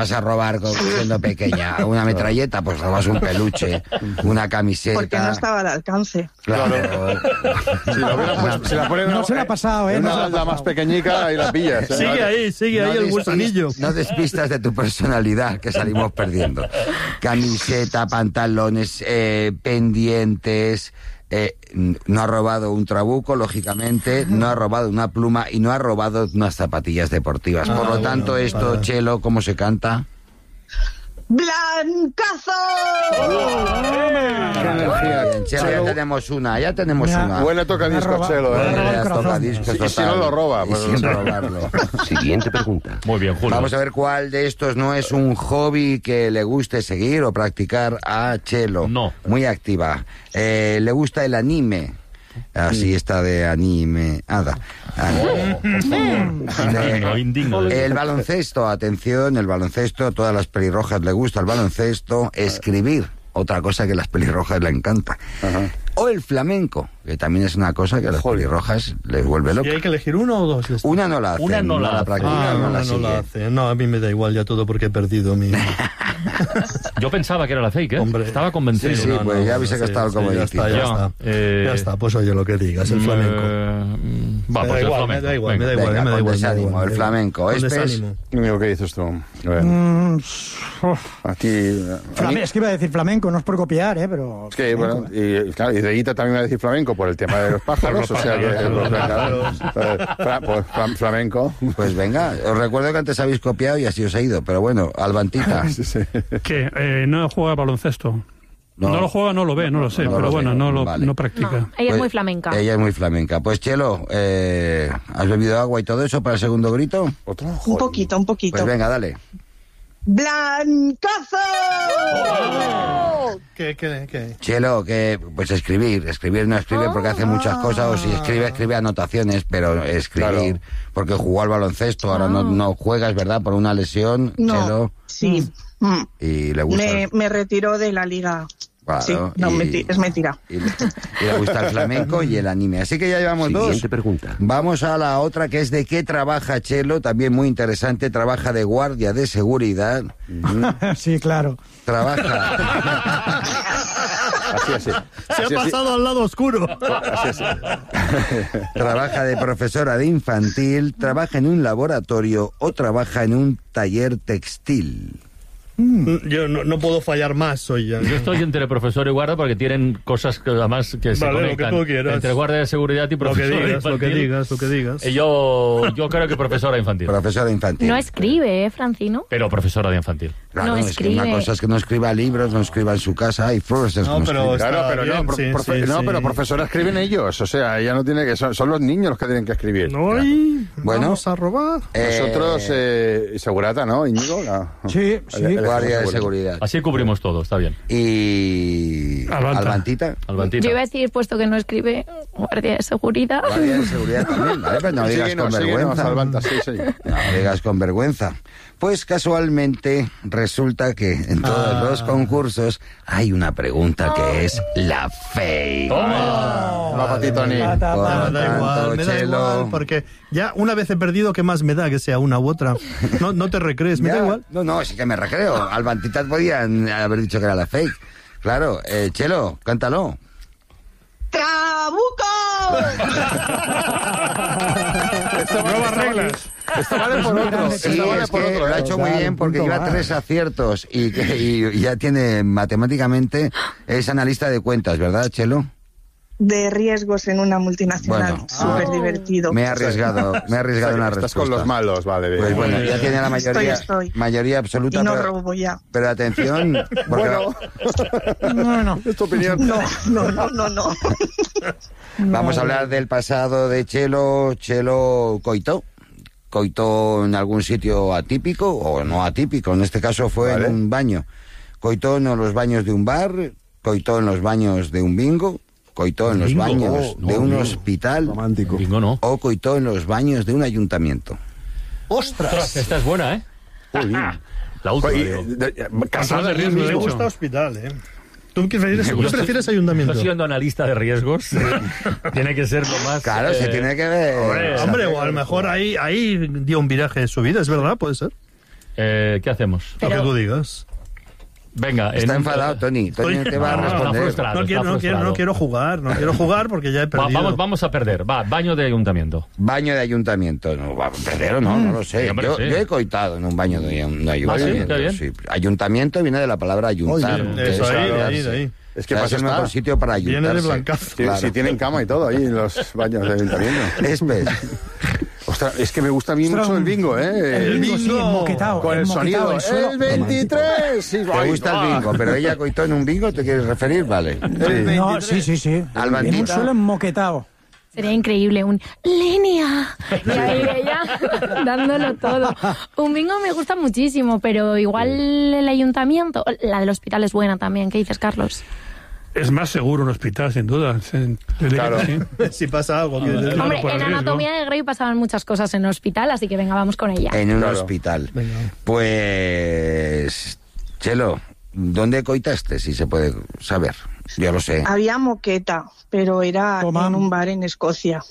vas a robar siendo pequeña? ¿Una metralleta? Pues robas un peluche, una camiseta. Porque no estaba al alcance. Claro. Si la ponen No se le ha pasado, ¿eh? Una la más pequeñica y la pillas. Sigue ahí el gusanillo. No despistas de tu personalidad, que salimos perdiendo. Camiseta, pantalones, pendientes... no ha robado un trabuco, lógicamente, no ha robado una pluma y no ha robado unas zapatillas deportivas. Por lo tanto, esto, Chelo, ¿cómo se canta? ¡Blancazo! ¡Qué energía! Bien, Chelo, ya tenemos una. Huele tocadiscos, Chelo. Tocadiscos, y si no lo roba, pues sin robarlo. Siguiente pregunta. Muy bien, Julio. Vamos a ver cuál de estos no es un hobby que le guste seguir o practicar a Chelo. No. Muy activa. Le gusta el anime. Así está de anime. El baloncesto, atención, el baloncesto, todas las pelirrojas le gusta el baloncesto. Escribir, otra cosa que a las pelirrojas le encanta. O el flamenco, que también es una cosa que a las pelirrojas les vuelve loco. ¿Y hay que elegir uno o dos? Una no la hace. Una no la practica, no la sigue. hace. No, a mí me da igual ya todo porque he perdido mi... Yo pensaba que era la fake, ¿eh? Hombre. Estaba convencido. Sí, pues ya habéis gastado como ya está, pues oye lo que digas, el flamenco. Va, pues el flamenco. Me da igual, desánimo, el flamenco. Amigo, ¿qué dices tú? A ti... Es que iba a decir flamenco, no es por copiar, pero... Es que, bueno, y de Guita también va a decir flamenco por el tema de los pájaros, o sea que... Pues flamenco. Pues venga, os recuerdo que antes habéis copiado y así os ha ido, pero bueno, Albantita. ¿Qué? ¿No juega baloncesto? No lo juega, no lo ve, no lo sé, pero bueno, no practica. No, ella es muy flamenca. Ella es muy flamenca. Pues Chelo, ¿has bebido agua y todo eso para el segundo grito? Un poquito. Pues venga, dale. ¡Blancazo! ¿Qué? Chelo, que pues escribir no escribe porque hace muchas cosas, o si escribe anotaciones, pero escribir, porque jugó al baloncesto, ahora no juegas, ¿verdad? Por una lesión, No, Chelo. sí. Y le gusta... Me retiró de la liga. Claro, sí, no, es mentira. Y le gusta el flamenco y el anime. Así que ya llevamos dos. Siguiente pregunta. Vamos a la otra, que es de qué trabaja Chelo, también muy interesante. Trabaja de guardia de seguridad. Sí, claro. Trabaja... Así. Se ha pasado al lado oscuro. Así. Trabaja de profesora de infantil, trabaja en un laboratorio o trabaja en un taller textil. Yo no puedo fallar más hoy ya. Yo estoy entre profesor y guardia porque tienen cosas que además que se conectan. Lo que tú quieras. Entre guardia de seguridad y profesora infantil. Lo que digas. Yo creo que profesora infantil. Profesora infantil. No escribe, Francino. Pero profesora de infantil. Claro, no es escribe. que una cosa es que no escriba libros, no escriba en su casa, hay profesores que no escriben. Claro, pero profesora escriben ellos, o sea, ella no tiene que... Son los niños los que tienen que escribir. Bueno, vamos a robar. Nosotros, segurata, ¿no, Íñigo? Sí. Guardia de seguridad. Así cubrimos todo, está bien. Y... Albantita. Yo iba a decir, puesto que no escribe, guardia de seguridad. Guardia de seguridad también, ¿vale? Pues no digas con vergüenza. No digas con vergüenza. Pues casualmente resulta que en todos los concursos hay una pregunta que es la fake. Va para ti, Tony. Me da igual, porque ya una vez he perdido, ¿qué más me da que sea una u otra? No te recrees, me da igual. No, sí que me recreo. Albantitas podían haber dicho que era la fake. Claro, Chelo, cántalo. ¡Trabuco! Nuevas reglas. Esto vale por otro. Sí, es que lo ha hecho muy bien porque lleva 3 aciertos y ya tiene matemáticamente, es analista de cuentas, ¿verdad, Chelo? De riesgos en una multinacional. Bueno, súper divertido. Me he arriesgado en la respuesta. Estás con los malos, vale. Bien. Pues bueno, ya tiene la Estoy. mayoría absoluta. Y no robo ya. Pero atención, Bueno, es tu opinión. No. Vamos a hablar del pasado de Chelo. Chelo coitó en algún sitio atípico o no atípico, en este caso fue en un baño. Coitó en los baños de un bar, coitó en los baños de un bingo, coitó en los baños de un hospital, romántico. Bingo no. O coitó en los baños de un ayuntamiento. ¡Ostras! Esta es buena, ¿eh? La última. Casada de riesgo, Me gusta hospital, ¿eh? ¿Tú prefieres ayuntamiento? Yo siendo analista de riesgos, tiene que ser lo más... Claro, se tiene que ver... Hombre, o a lo mejor ahí dio un viraje en su vida, ¿es verdad? ¿Puede ser? ¿Qué hacemos? Lo que tú digas. Venga, está enfadado, Tony. Tony te va a responder. No quiero jugar porque ya he perdido. Vamos a perder. Va, baño de ayuntamiento. Baño de ayuntamiento. No, va a perder o no lo sé. Hombre, yo sí. he coitado en un baño de ayuntamiento. ¿Sí? Ayuntamiento viene de la palabra ayuntar. Eso, ahí. Es que es el mejor sitio para ayuntarse. Viene de blancazo. Claro. Si tienen cama y todo ahí en los baños de ayuntamiento. Ostras, es que me gusta a mí mucho el bingo, ¿eh? El bingo, sí, moquetao. Con el sonido. El 23. Sí, te gusta el bingo, pero ella coitó en un bingo, ¿te quieres referir? Vale. No, sí. Al en un suelo moquetao. Sería increíble un Lenia. Y ahí ella dándolo todo. Un bingo me gusta muchísimo, pero igual el ayuntamiento, la del hospital es buena también. ¿Qué dices, Carlos? Es más seguro un hospital, sin duda. Claro. Si pasa algo. Hombre, en Anatomía de Grey pasaban muchas cosas en el hospital, así que venga, vamos con ella. En un hospital. Venga. Pues, Chelo, ¿dónde coitaste, si se puede saber? Yo lo sé. Había moqueta, pero era en un bar en Escocia.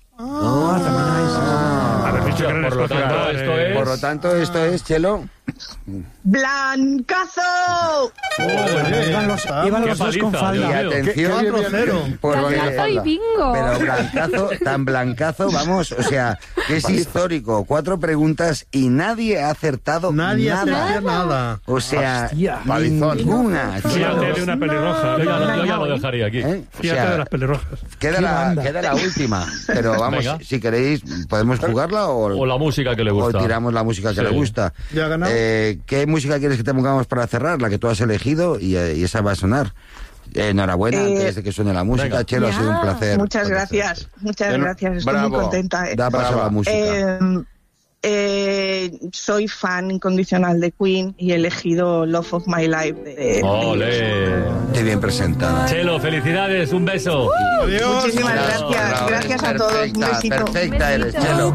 Por lo tanto, esto es, Chelo. ¡Blancazo! Iban los dos con falda. Y atención, 4-0. Blancazo y bingo. Pero blancazo, vamos, o sea, que es histórico. 4 preguntas y nadie ha acertado nada. O sea, palizón. Ninguna. Fíjate de una pelirroja. Yo ya lo dejaría aquí. Fíjate de las pelirrojas. Queda la última. Pero vamos, si queréis, podemos jugarla o la música que le gusta. O tiramos la música que le gusta. Ya ha ganado. ¿Qué música quieres que te pongamos para cerrar? La que tú has elegido y esa va a sonar. Enhorabuena, antes de que suene la música. Venga. Chelo, ha sido un placer. Muchas gracias. Estoy muy contenta. Da paso a la música. Soy fan incondicional de Queen y he elegido Love of My Life. ¡Ole! Qué bien presentada. Chelo, felicidades, un beso. Muchísimas gracias. Gracias a todos. Un besito. Perfecta eres, Chelo.